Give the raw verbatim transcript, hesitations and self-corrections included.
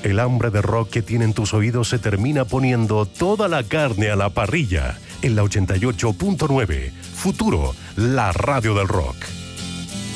El hambre de rock que tienen tus oídos se termina poniendo toda la carne a la parrilla. En la ochenta y ocho punto nueve, Futuro, la radio del rock.